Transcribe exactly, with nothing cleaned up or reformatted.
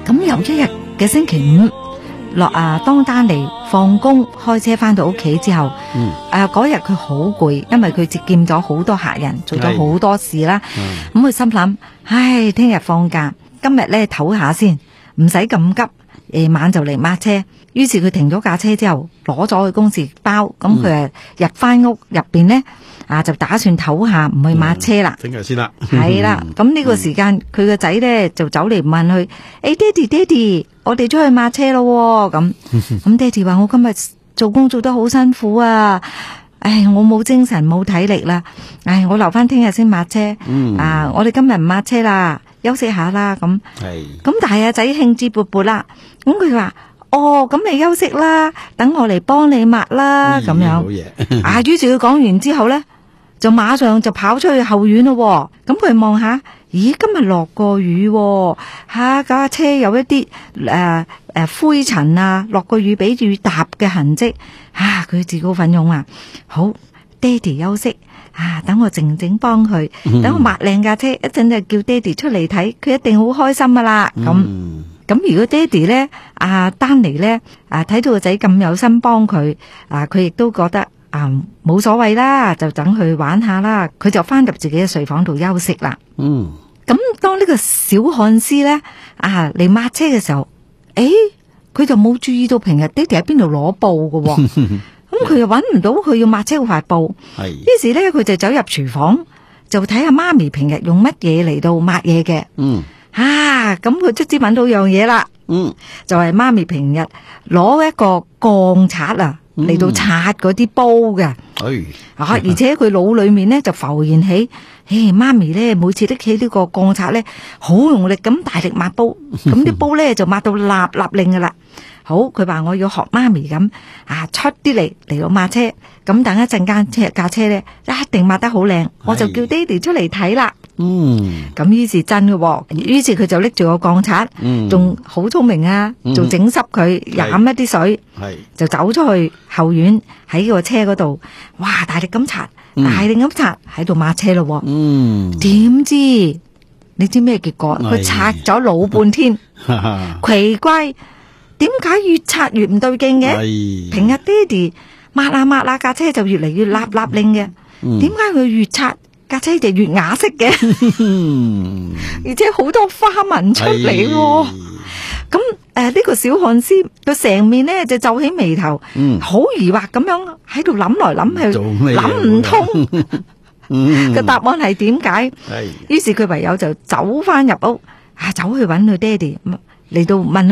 咁有一日嘅星期五落啊，當丹尼放工開車翻到屋企之後， 嗯， 誒嗰日佢好攰，因為佢接見咗好多客人，做咗好多事啦。咁佢心諗，唉，聽日放假，今日咧唞下先，唔使咁急，夜晚就嚟抹車。於是佢停咗架車之後，攞咗佢公事包，咁佢啊入翻屋入邊咧，啊就打算唞下，唔去抹車啦。 聽日先啦。 係啦，咁呢個時間佢個仔咧就走嚟問佢：誒，爹哋爹哋，我哋出去抹車咯。咁咁爹哋話：我今日做工做得好辛苦啊！唉，我冇精神冇體力啦。唉，我留翻聽日先抹車。 嗯， 啊，我哋今日唔抹車啦，休息下啦。咁係。 咁但係阿仔興致勃勃啦。咁佢話：哦，咁你休息啦，等我嚟幫你抹啦。咁樣。 好嘢。 啊，於是佢講完之後咧，就馬上就跑出去後院咯。咁佢望下，咦，今日落過雨，吓架車有一啲誒誒灰塵啊，落過雨俾雨踏嘅痕跡。啊，佢自告奮勇啊，好，爹哋休息啊，等我靜靜幫佢，等我抹靚架車，一陣就叫爹哋出嚟睇，佢一定好開心噶啦。咁咁如果爹哋咧，阿丹尼咧，啊睇到個仔咁有心幫佢，啊佢亦都覺得。啊，冇所謂啦，就等佢玩下啦。佢就翻入自己嘅睡房度休息啦。 嗯， 咁當呢個小漢斯咧啊嚟抹車嘅時候，誒，佢就冇注意到平日爹哋喺邊度攞布嘅。咁佢又搵唔到佢要抹車嗰塊布。係，於是咧佢就走入廚房，就睇下媽咪平日用乜嘢嚟到抹嘢嘅。嗯，啊，咁佢卒之搵到樣嘢啦。嗯，就係媽咪平日攞一個鋼刷啊。嚟到擦嗰啲煲嘅，啊！而且佢腦裏面咧就浮現起，誒，媽咪咧每次拎起呢個鋼刷咧，好用力咁大力抹煲，咁啲煲咧就抹到立立令噶啦。好，佢話我要學媽咪咁啊，出啲嚟嚟到抹車，咁等一陣間車架車咧一定抹得好靚，我就叫爹哋出嚟睇啦。嗯，咁於是真嘅，於是佢就拎住個鋼刷，仲好聰明啊，仲整濕佢，飲一啲水，就走出去後院喺個車嗰度，哇！大力咁擦，大力咁擦喺度抹車咯。嗯，點知你知咩結果？佢擦咗老半天，奇怪，點解越擦越唔對勁嘅？平日爹哋抹下抹下架車就越嚟越立立令嘅，點解佢越擦架車就越啞色嘅？而且好多花紋出嚟。咁誒呢個小漢斯佢成面咧就皺起眉頭，好疑惑咁樣喺度諗來諗去，諗唔通個答案係點解？於是佢唯有就走翻入屋，啊走去搵佢爹哋嚟到問佢。